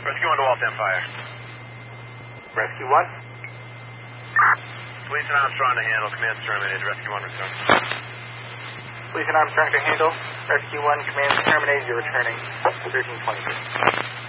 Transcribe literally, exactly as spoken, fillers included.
Rescue one to Waltham Fire. Rescue one. Police and Armstrong to handle. Command terminated. Rescue one return. Police and Armstrong to handle. Rescue one, command terminated. You're returning. thirteen twenty-three.